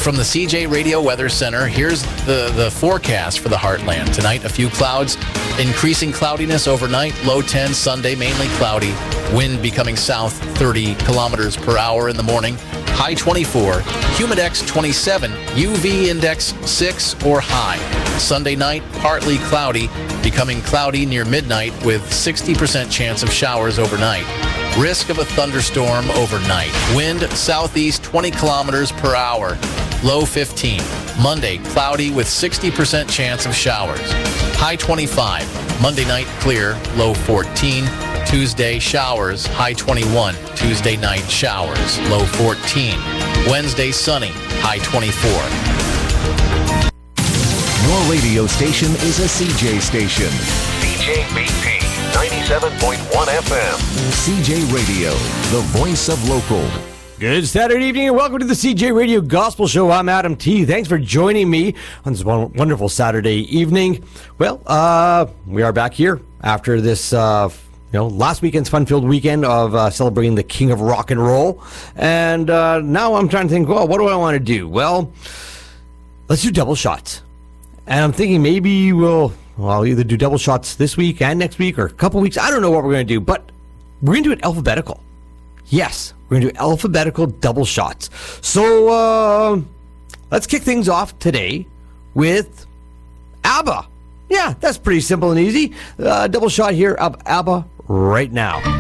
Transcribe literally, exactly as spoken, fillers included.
From the C J Radio Weather Center, here's the, the forecast for the Heartland. Tonight, a few clouds, increasing cloudiness overnight, low ten, Sunday, mainly cloudy, wind becoming south thirty kilometers per hour in the morning, high twenty-four, humidex twenty-seven, U V index six or high. Sunday night, partly cloudy, becoming cloudy near midnight with sixty percent chance of showers overnight. Risk of a thunderstorm overnight. Wind southeast twenty kilometers per hour. Low fifteen. Monday, cloudy with sixty percent chance of showers. High twenty-five. Monday night, clear. Low fourteen. Tuesday, showers. High twenty-one. Tuesday night, showers. Low fourteen. Wednesday, sunny. High twenty-four. Your radio station is a C J station. C J B P ninety-seven point one F M. C J Radio, the voice of local. Good Saturday evening and welcome to the C J Radio Gospel Show. I'm Adam T. Thanks for joining me on this wonderful Saturday evening. Well, uh, we are back here after this, uh, you know, last weekend's fun-filled weekend of uh, celebrating the King of Rock and Roll. And uh, now I'm trying to think, well, what do I want to do? Well, let's do double shots. And I'm thinking maybe we'll, well, I'll either do double shots this week and next week or a couple weeks. I don't know what we're going to do, but we're going to do it alphabetical. Yes, we're going to do alphabetical double shots. So uh, let's kick things off today with ABBA. Yeah, that's pretty simple and easy. Uh, double shot here of ABBA right now.